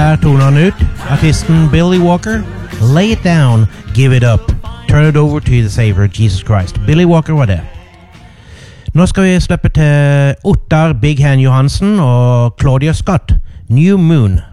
Der toner han ut. Artisten Billy Walker. Lay it down, give it up. Turn it over to the Savior, Jesus Christ. Billy Walker var det. Nå skal vi slippe til Ottar Big Hand Johansen og Claudia Scott. New Moon.